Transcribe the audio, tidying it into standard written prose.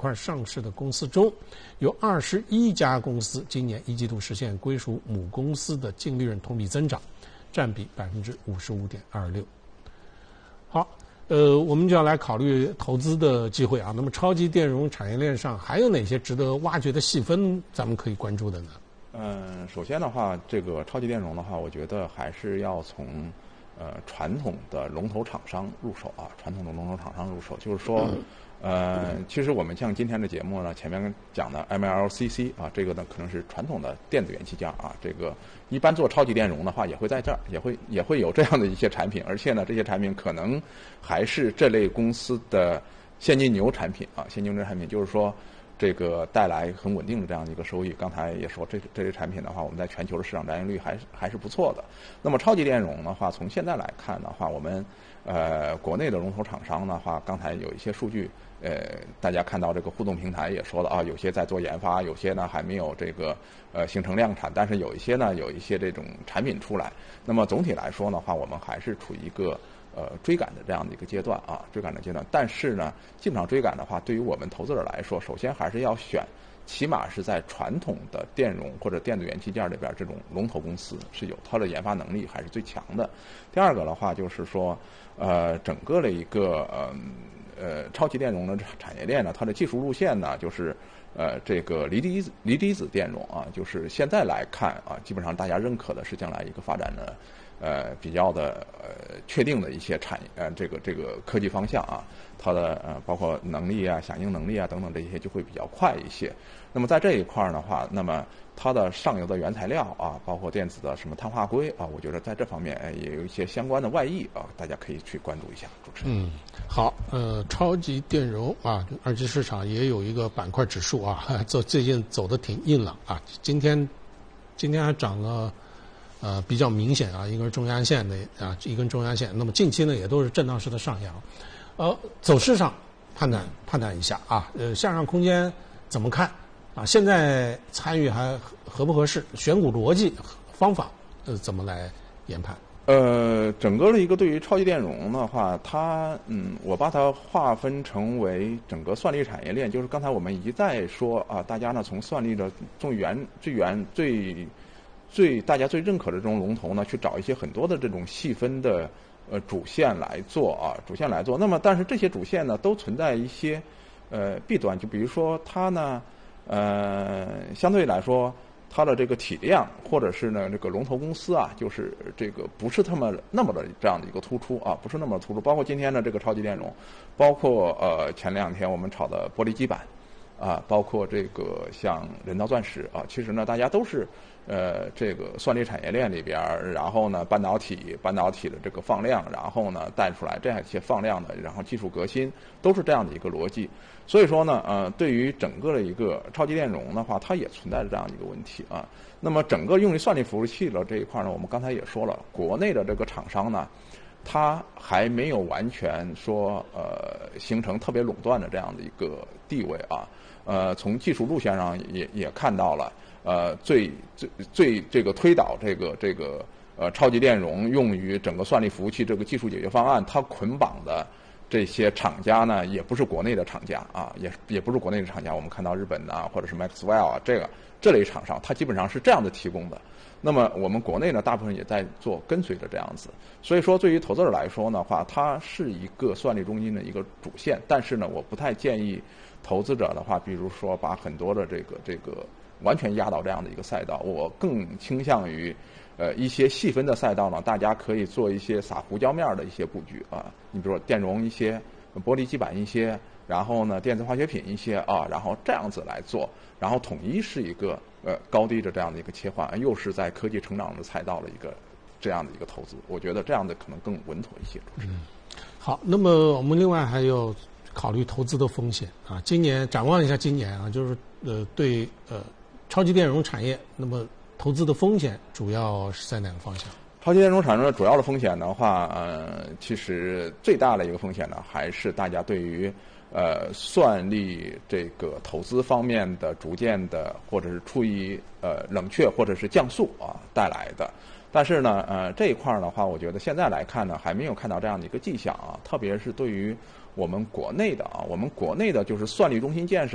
块上市的公司中，有21家公司今年一季度实现归属母公司的净利润同比增长，占比55.26%。好，我们就要来考虑投资的机会啊。那么超级电容产业链上还有哪些值得挖掘的细分，咱们可以关注的呢？ 首先的话，这个超级电容的话，我觉得还是要从传统的龙头厂商入手啊，传统的龙头厂商入手，就是说，其实我们像今天的节目呢，前面讲的 MLCC 啊，这个呢可能是传统的电子元器件啊，这个一般做超级电容的话，也会在这儿，也会有这样的一些产品，而且呢，这些产品可能还是这类公司的现金牛产品啊，现金牛产品就是说。这个带来很稳定的这样的一个收益。刚才也说，这类产品的话，我们在全球的市场占有率还是不错的。那么超级电容的话，从现在来看的话，我们国内的龙头厂商的话，刚才有一些数据，大家看到这个互动平台也说了啊，有些在做研发，有些呢还没有这个形成量产，但是有一些呢有一些这种产品出来。那么总体来说的话，我们还是处于一个追赶的这样的一个阶段啊，追赶的阶段。但是呢，基本上追赶的话，对于我们投资者来说，首先还是要选，起码是在传统的电容或者电子元器件里边这种龙头公司是有它的研发能力还是最强的。第二个的话就是说，整个的一个超级电容的产业链呢，它的技术路线呢，就是这个离离子电容啊，就是现在来看啊，基本上大家认可的是将来一个发展的。比较的确定的一些这个科技方向啊，它的包括能力啊、响应能力啊等等这些就会比较快一些。那么在这一块的话，那么它的上游的原材料啊，包括电子的什么碳化硅啊，我觉得在这方面也有一些相关的外溢啊，大家可以去关注一下。主持人， 好，超级电容啊，二级市场也有一个板块指数啊，最近走得挺硬朗啊，今天还涨了。比较明显啊，一根中压线的啊，一根中压线。那么近期呢，也都是震荡式的上扬。走势上判断一下啊，向上空间怎么看啊？现在参与还合不合适？选股逻辑方法怎么来研判？ 整个的一个对于超级电容的话，它我把它划分成为整个算力产业链，就是刚才我们一再说啊，大家呢从算力的最大家最认可的这种龙头呢，去找一些很多的这种细分的主线来做啊，主线来做。那么，但是这些主线呢，都存在一些弊端，就比如说它呢，相对来说，它的这个体量或者是呢这个龙头公司啊，就是这个不是那么的这样的一个突出啊，不是那么突出。包括今天的这个超级电容，包括前2天我们炒的玻璃基板。啊，包括这个像人造钻石啊，其实呢，大家都是这个算力产业链里边，然后呢，半导体的这个放量，然后呢带出来这样一些放量的，然后技术革新，都是这样的一个逻辑。所以说呢，对于整个的一个超级电容的话，它也存在着这样一个问题啊。那么整个用于算力服务器的这一块呢，我们刚才也说了，国内的这个厂商呢。它还没有完全说形成特别垄断的这样的一个地位啊，从技术路线上也看到了，最这个推导这个超级电容用于整个算力服务器这个技术解决方案，它捆绑的这些厂家呢，也不是国内的厂家啊，也不是国内的厂家，我们看到日本的或者是 Maxwell 啊，这类厂商，它基本上是这样的提供的。那么我们国内呢，大部分也在做跟随着这样子，所以说对于投资者来说的话，它是一个算力中心的一个主线，但是呢，我不太建议投资者的话，比如说把很多的这个完全压到这样的一个赛道，我更倾向于一些细分的赛道呢，大家可以做一些撒胡椒面的一些布局啊，你比如说电容一些，玻璃基板一些。然后呢，电子化学品一些啊，然后这样子来做，然后统一是一个高低的这样的一个切换，又是在科技成长的赛道的一个这样的一个投资，我觉得这样的可能更稳妥一些。 好，那么我们另外还有考虑投资的风险啊，今年展望一下今年啊，就是对超级电容产业，那么投资的风险主要是在哪个方向？ 超级电容产生的主要的风险的话，其实最大的一个风险呢，还是大家对于算力这个投资方面的逐渐的或者是处于冷却或者是降速啊带来的。但是呢，这一块的话，我觉得现在来看呢，还没有看到这样的一个迹象啊，特别是对于我们国内的就是算力中心建设。